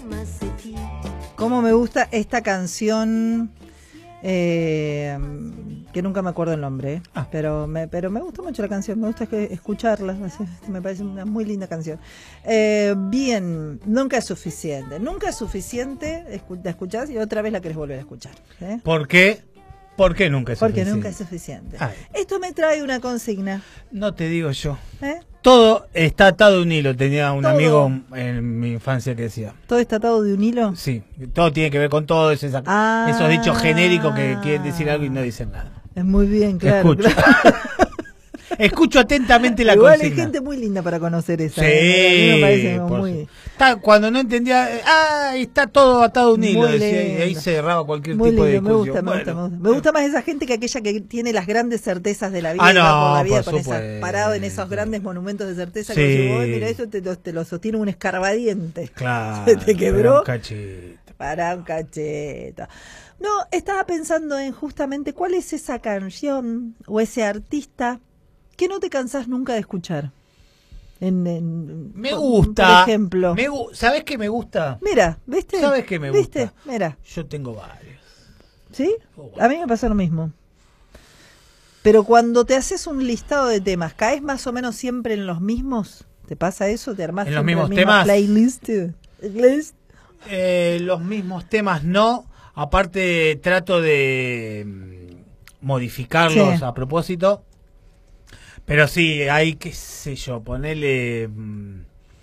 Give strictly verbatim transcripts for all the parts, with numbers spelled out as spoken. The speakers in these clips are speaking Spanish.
Cómo me gusta esta canción, eh, que nunca me acuerdo el nombre, eh, ah. pero, me, pero me gusta mucho la canción, me gusta que escucharla, me parece una muy linda canción. Eh, bien, nunca es suficiente, nunca es suficiente, la escuchás y otra vez la querés volver a escuchar. ¿eh? ¿Por qué? ¿Por qué nunca es Porque suficiente? Porque nunca es suficiente. Ay. Esto me trae una consigna. No te digo yo. ¿Eh? Todo está atado de un hilo, tenía un todo. amigo en mi infancia que decía. ¿Todo está atado de un hilo? Sí, todo tiene que ver con todo, es esa, ah, esos dichos genéricos que quieren decir algo y no dicen nada. Es muy bien, claro. Escucho, claro. Escucho atentamente la Igual consigna. Hay gente muy linda para conocer esa. Sí, ¿eh? A mí me parece muy... Está, cuando no entendía, ah, está todo atado a un hilo, decía, y ahí se cerraba cualquier muy tipo lindo, de discusión. Me gusta, bueno, me gusta, me gusta. Me gusta más esa gente que aquella que tiene las grandes certezas de la vida, ah, y va no, por la vida por con supuesto. esa, parado en esos grandes monumentos de certeza, sí. que decís, "Uy, mira, eso te lo, te lo sostiene un escarbadiente". Claro. Se te quebró. Para un cachito. Para un cacheta. No, estaba pensando en justamente cuál es esa canción o ese artista que no te cansás nunca de escuchar. En, en, me por, gusta. Por ejemplo. Me, ¿Sabes qué me gusta? Mira, ¿viste? ¿Sabes qué me ¿Viste? gusta? Mira. Yo tengo varios. ¿Sí? Oh, bueno. A mí me pasa lo mismo. Pero cuando te haces un listado de temas, ¿caes más o menos siempre en los mismos? ¿Te pasa eso? ¿Te armás en los mismos la temas? Playlist. ¿Playlist? Eh, los mismos temas no. Aparte trato de mm, modificarlos sí. a propósito. Pero sí, hay, qué sé yo, ponerle mmm,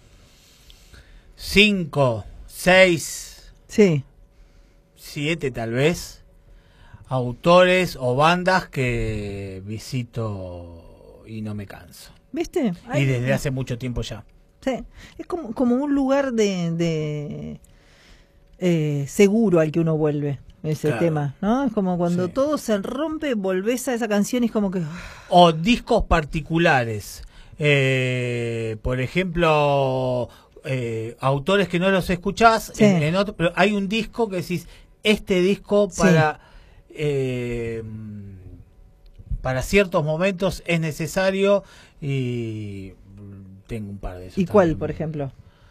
cinco, seis, sí. siete tal vez, autores o bandas que visito y no me canso. ¿Viste? Ay, y desde hace mucho tiempo ya. Sí, es como, como un lugar de, de eh, seguro al que uno vuelve. Ese claro. tema, ¿no? Es como cuando sí. todo se rompe, volvés a esa canción y es como que... O discos particulares. Eh, por ejemplo, eh, autores que no los escuchás, sí. en, en otro, pero hay un disco que decís, este disco para... Sí. Eh, para ciertos momentos es necesario y tengo un par de esos. ¿Y también. cuál, por ejemplo?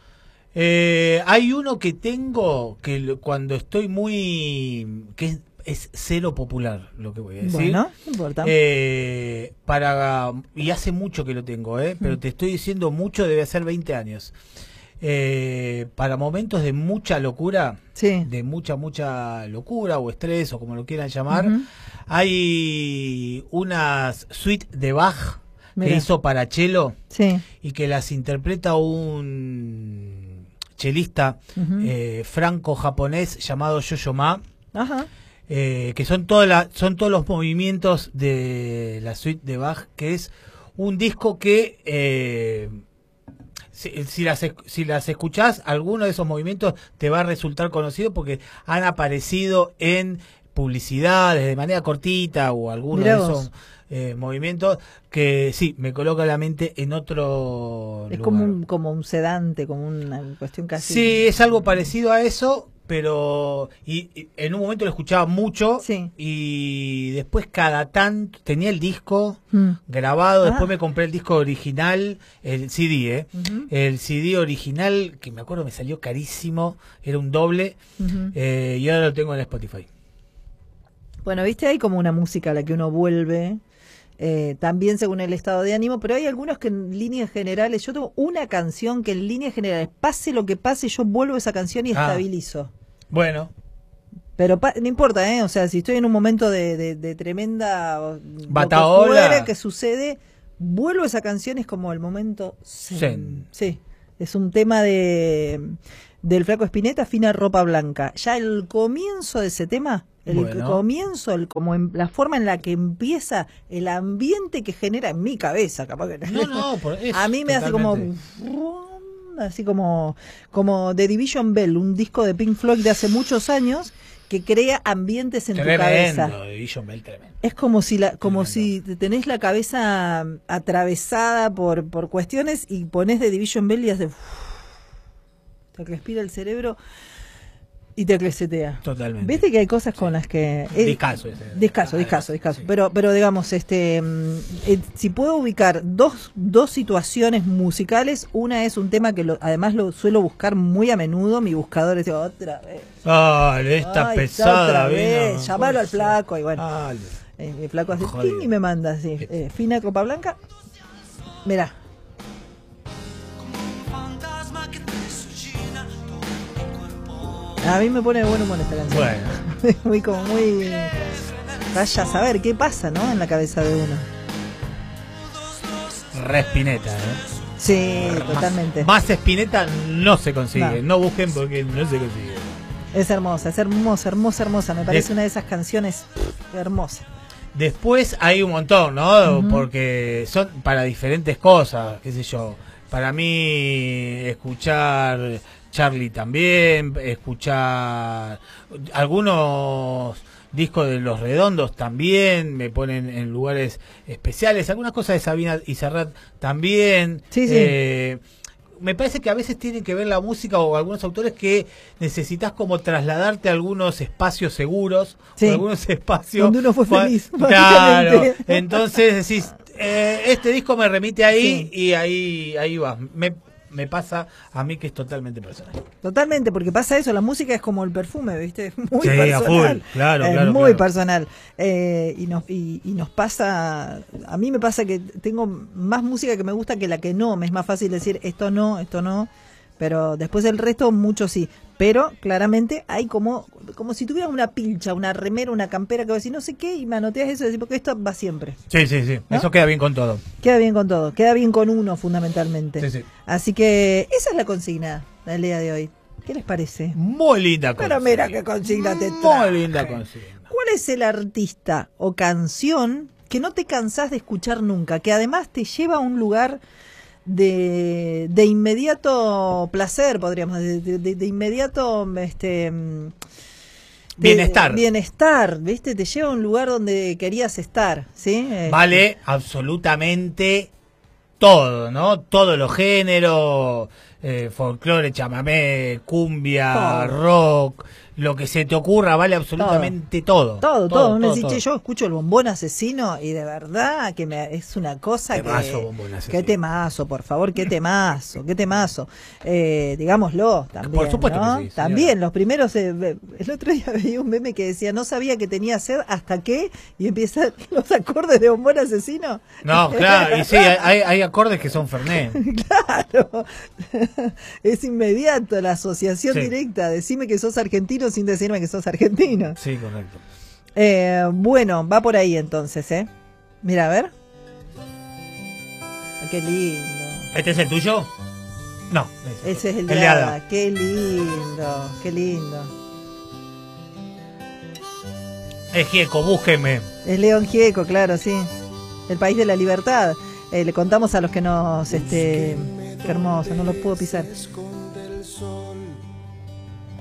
Eh, hay uno que tengo que cuando estoy muy que es, es cero popular lo que voy a decir. Bueno, no importa. Eh, para y hace mucho que lo tengo, eh, pero mm. te estoy diciendo mucho, debe ser veinte años. Eh, para momentos de mucha locura, sí. de mucha mucha locura o estrés o como lo quieran llamar, uh-huh. hay unas suite de Bach Mira. que hizo para cello sí. y que las interpreta un chelista uh-huh. eh, franco-japonés llamado Yo-Yo Ma, Ajá. Eh, que son, toda la, son todos los movimientos de la suite de Bach, que es un disco que eh, si, si, las, si las escuchás, alguno de esos movimientos te va a resultar conocido porque han aparecido en publicidades de manera cortita o alguno Mirá de vos. esos eh, movimientos que sí, me coloca la mente en otro es lugar. como un, como un sedante, como una cuestión casi... Sí, es algo parecido a eso, pero y, y en un momento lo escuchaba mucho sí. y después cada tanto tenía el disco mm. grabado, ah. después me compré el disco original, el C D, ¿eh? Uh-huh. El C D original, que me acuerdo me salió carísimo, era un doble, uh-huh. eh, y ahora lo tengo en Spotify. Bueno, viste, hay como una música a la que uno vuelve, eh, también según el estado de ánimo, pero hay algunos que en líneas generales, yo tengo una canción que en líneas generales, pase lo que pase, yo vuelvo a esa canción y ah. estabilizo. Bueno. Pero pa- no importa, ¿eh? O sea, si estoy en un momento de, de, de tremenda batahola, que, que sucede, vuelvo a esa canción, es como el momento zen. Zen. Sí, es un tema de del Flaco Spinetta, Fina Ropa Blanca. Ya el comienzo de ese tema, el bueno. comienzo, el, como en, la forma en la que empieza, el ambiente que genera en mi cabeza, capaz que no, no, por eso, a mí me totalmente. hace como así como como The Division Bell, un disco de Pink Floyd de hace muchos años que crea ambientes en tremendo, tu cabeza. Division Bell, tremendo. Es como si la como tremendo. si tenés la cabeza atravesada por por cuestiones y ponés The Division Bell y hace te respira el cerebro. Y te clesetea. Totalmente. Viste que hay cosas con las que... Eh, discaso ese. Discaso, discaso, discaso. Sí. Pero, pero digamos, este, eh, si puedo ubicar dos, dos situaciones musicales, una es un tema que lo, además lo suelo buscar muy a menudo, mi buscador es otra vez. Dale, esta Ay, pesada. otra vez. Vino, llamalo al flaco y bueno. Dale. Eh, el flaco hace ting y me manda así. Eh, fina copa blanca. Mirá. A mí me pone de buen humor esta canción. Bueno. Muy como muy... Vaya a saber qué pasa, ¿no? En la cabeza de uno. Re Spinetta, ¿eh? Sí, Más, totalmente. Más Spinetta no se consigue. No. No. no busquen porque no se consigue. Es hermosa, es hermosa, hermosa, hermosa. Me parece de... una de esas canciones hermosas. Después hay un montón, ¿no? Uh-huh. Porque son para diferentes cosas, qué sé yo. Para mí, escuchar Charlie también, escuchar algunos discos de Los Redondos también, me ponen en lugares especiales. Algunas cosas de Sabina y Serrat también. Sí, sí. Eh, me parece que a veces tiene que ver la música o algunos autores que necesitas como trasladarte a algunos espacios seguros, sí. o algunos espacios donde uno fue feliz. Claro, entonces decís, eh, este disco me remite ahí, sí. y ahí ahí va. Me, me pasa a mí que es totalmente personal. Totalmente, porque pasa eso, la música es como el perfume, ¿viste? Muy sí, personal. A full, claro, es claro, muy claro. personal. Eh, y, nos, y, y nos pasa, a mí me pasa que tengo más música que me gusta que la que no, me es más fácil decir esto no, esto no, pero después el resto mucho sí. Pero claramente hay como como si tuvieras una pilcha, una remera, una campera que vas a decir no sé qué y manoteas eso, porque esto va siempre. Sí, sí, sí, ¿no? Eso queda bien con todo. Queda bien con todo, queda bien con uno fundamentalmente. Sí, sí. Así que esa es la consigna del día de hoy. ¿Qué les parece? Muy linda consigna. Pero mira qué consigna te traje. Muy linda consigna. ¿Cuál es el artista o canción que no te cansás de escuchar nunca, que además te lleva a un lugar de, de inmediato placer, podríamos decir, de, de, de inmediato este de, bienestar. Bienestar, ¿viste? Te lleva a un lugar donde querías estar, ¿sí? Vale este. absolutamente todo, ¿no? Todos los géneros, eh, folclore, chamamé, cumbia, todo. Rock, lo que se te ocurra, vale absolutamente todo. Todo, todo. todo. todo. Me decís, che, yo escucho el Bombón Asesino y de verdad que me, es una cosa temazo, que... Bombón Asesino. Qué temazo, por favor, qué temazo, qué temazo. Eh, digámoslo también, por supuesto, ¿no? que sí, también, los primeros... Eh, el otro día veía un meme que decía, no sabía que tenía sed hasta que... Y empiezan los acordes de Bombón Asesino. No, claro, y sí, hay, hay acordes que son Fernet. Claro. Es inmediato la asociación sí. directa. Decime que sos argentino sin decirme que sos argentino. Sí, correcto. Eh, bueno, va por ahí entonces, ¿eh? Mira, a ver. Ah, qué lindo. ¿Este es el tuyo? No. Ese, ese es el, el de de Ada. Ada. Qué lindo, qué lindo. Es Gieco, búsqueme. Es León Gieco, claro, sí. El país de la libertad. Eh, le contamos a los que nos... este Qué hermoso, no lo puedo pisar.